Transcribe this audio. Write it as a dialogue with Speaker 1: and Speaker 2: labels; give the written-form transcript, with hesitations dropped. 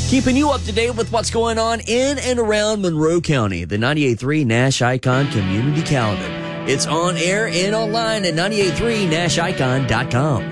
Speaker 1: Keeping you up to date with what's going on in and around Monroe County, the 98.3 Nash Icon Community Calendar. It's on air and online at 98.3nashicon.com.